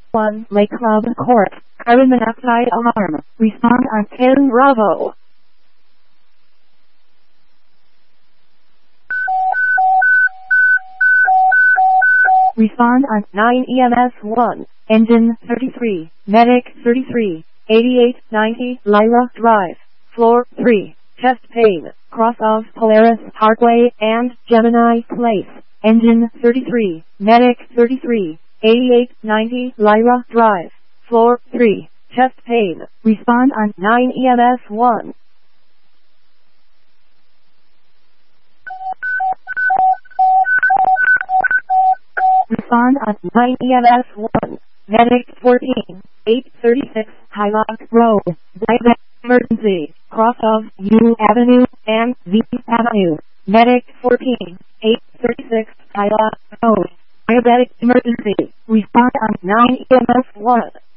1 Lake Club Court, carbon monoxide alarm. Respond on 10 Bravo. Respond on 9 EMS 1, Engine 33, Medic 33, 8890 Lyra Drive, Floor 3, chest pain, cross of Polaris Parkway and Gemini Place. Engine 33, Medic 33, 8890 Lyra Drive, Floor 3, chest pain. Respond on 9 EMS 1. Respond on 9 EMS 1. Medic 14, 836 Highlock Road, Diabetic emergency, cross of U Avenue and V Avenue. Medic 14, 836 Highlock Road, diabetic emergency. Respond on 9 EMS 1.